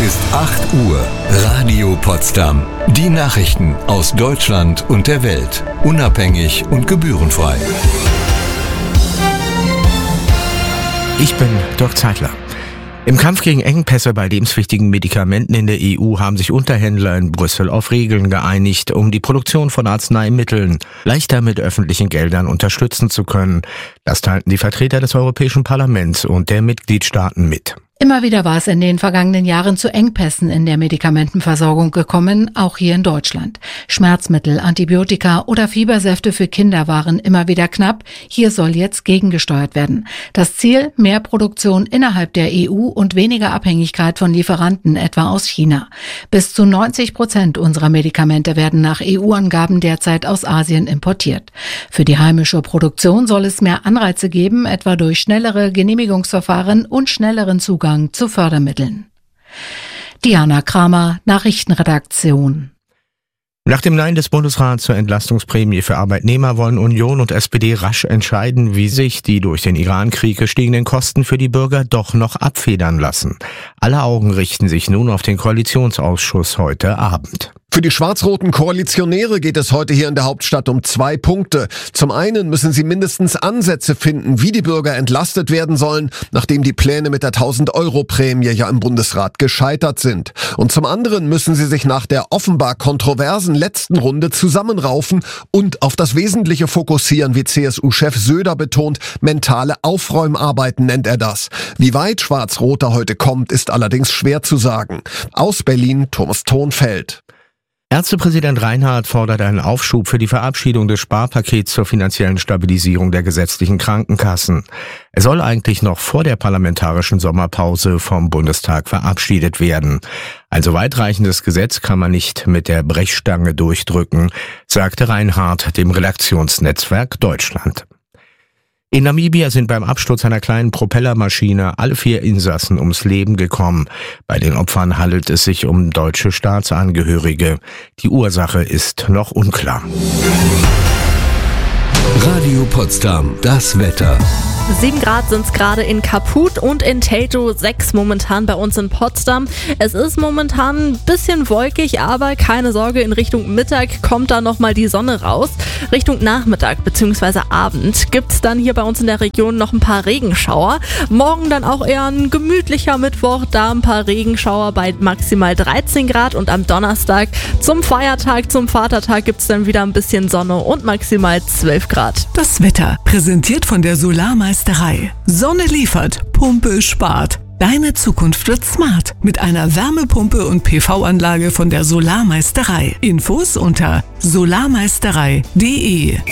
Es ist 8 Uhr. Radio Potsdam. Die Nachrichten aus Deutschland und der Welt. Unabhängig und gebührenfrei. Ich bin Dirk Zeitler. Im Kampf gegen Engpässe bei lebenswichtigen Medikamenten in der EU haben sich Unterhändler in Brüssel auf Regeln geeinigt, um die Produktion von Arzneimitteln leichter mit öffentlichen Geldern unterstützen zu können. Das teilten die Vertreter des Europäischen Parlaments und der Mitgliedstaaten mit. Immer wieder war es in den vergangenen Jahren zu Engpässen in der Medikamentenversorgung gekommen, auch hier in Deutschland. Schmerzmittel, Antibiotika oder Fiebersäfte für Kinder waren immer wieder knapp. Hier soll jetzt gegengesteuert werden. Das Ziel: mehr Produktion innerhalb der EU und weniger Abhängigkeit von Lieferanten, etwa aus China. Bis zu 90% unserer Medikamente werden nach EU-Angaben derzeit aus Asien importiert. Für die heimische Produktion soll es mehr Anreize geben, etwa durch schnellere Genehmigungsverfahren und schnelleren Zugang zu Fördermitteln. Diana Kramer, Nachrichtenredaktion. Nach dem Nein des Bundesrats zur Entlastungsprämie für Arbeitnehmer wollen Union und SPD rasch entscheiden, wie sich die durch den Iran-Krieg gestiegenen Kosten für die Bürger doch noch abfedern lassen. Alle Augen richten sich nun auf den Koalitionsausschuss heute Abend. Für die schwarz-roten Koalitionäre geht es heute hier in der Hauptstadt um 2 Punkte. Zum einen müssen sie mindestens Ansätze finden, wie die Bürger entlastet werden sollen, nachdem die Pläne mit der 1000-Euro-Prämie ja im Bundesrat gescheitert sind. Und zum anderen müssen sie sich nach der offenbar kontroversen letzten Runde zusammenraufen und auf das Wesentliche fokussieren, wie CSU-Chef Söder betont. Mentale Aufräumarbeiten nennt er das. Wie weit Schwarz-Roter heute kommt, ist allerdings schwer zu sagen. Aus Berlin, Thomas Thonfeld. Ärztepräsident Reinhardt fordert einen Aufschub für die Verabschiedung des Sparpakets zur finanziellen Stabilisierung der gesetzlichen Krankenkassen. Es soll eigentlich noch vor der parlamentarischen Sommerpause vom Bundestag verabschiedet werden. Ein so weitreichendes Gesetz kann man nicht mit der Brechstange durchdrücken, sagte Reinhardt dem Redaktionsnetzwerk Deutschland. In Namibia sind beim Absturz einer kleinen Propellermaschine alle 4 Insassen ums Leben gekommen. Bei den Opfern handelt es sich um deutsche Staatsangehörige. Die Ursache ist noch unklar. Radio Potsdam, das Wetter. 7 Grad sind es gerade in Kaput und in Teltow, 6 momentan bei uns in Potsdam. Es ist momentan ein bisschen wolkig, aber keine Sorge, in Richtung Mittag kommt da nochmal die Sonne raus. Richtung Nachmittag bzw. Abend gibt es dann hier bei uns in der Region noch ein paar Regenschauer. Morgen dann auch eher ein gemütlicher Mittwoch, da ein paar Regenschauer bei maximal 13 Grad und am Donnerstag zum Feiertag, zum Vatertag gibt es dann wieder ein bisschen Sonne und maximal 12 Grad. Das Wetter präsentiert von der Solarmeisterei. Sonne liefert, Pumpe spart. Deine Zukunft wird smart mit einer Wärmepumpe und PV-Anlage von der Solarmeisterei. Infos unter solarmeisterei.de.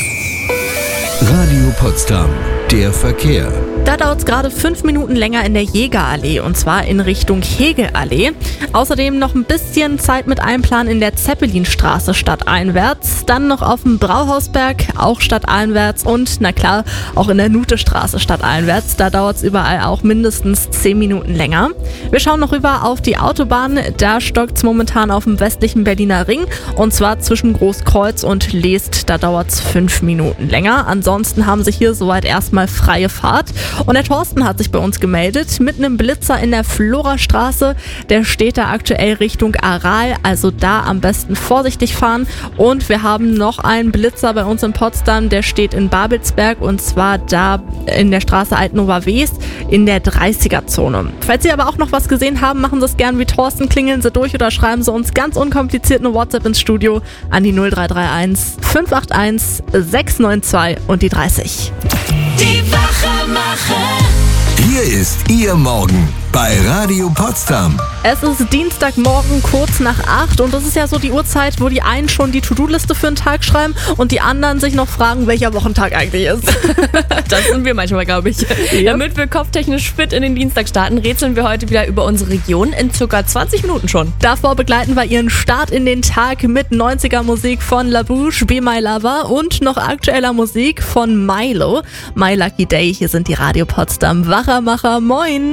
Radio Potsdam, der Verkehr. Da dauert es gerade 5 Minuten länger in der Jägerallee und zwar in Richtung Hegelallee. Außerdem noch ein bisschen Zeit mit einplanen in der Zeppelinstraße stadteinwärts. Dann noch auf dem Brauhausberg, auch stadteinwärts und na klar, auch in der Nutestraße stadteinwärts. Da dauert es überall auch mindestens 10 Minuten länger. Wir schauen noch rüber auf die Autobahn. Da stockt es momentan auf dem westlichen Berliner Ring und zwar zwischen Großkreuz und Leest. Da dauert es 5 Minuten länger. Ansonsten haben sich hier soweit erstmal freie Fahrt. Und der Thorsten hat sich bei uns gemeldet mit einem Blitzer in der Florastraße. Der steht da aktuell Richtung Aral, also da am besten vorsichtig fahren. Und wir haben noch einen Blitzer bei uns in Potsdam, der steht in Babelsberg und zwar da in der Straße Altnova West in der 30er-Zone. Falls Sie aber auch noch was gesehen haben, machen Sie es gern wie Thorsten, klingeln Sie durch oder schreiben Sie uns ganz unkompliziert eine WhatsApp ins Studio an die 0331 581 692 und die 30. Die Wachemacher. Hier ist Ihr Morgen bei Radio Potsdam. Es ist Dienstagmorgen kurz nach 8 und das ist ja so die Uhrzeit, wo die einen schon die To-Do-Liste für den Tag schreiben und die anderen sich noch fragen, welcher Wochentag eigentlich ist. Das sind wir manchmal, glaube ich. Ja. Damit wir kopftechnisch fit in den Dienstag starten, rätseln wir heute wieder über unsere Region in ca. 20 Minuten schon. Davor begleiten wir Ihren Start in den Tag mit 90er Musik von La Bouche, Be My Lover und noch aktueller Musik von Milo. My Lucky Day, hier sind die Radio Potsdam Wachemacher. Moin!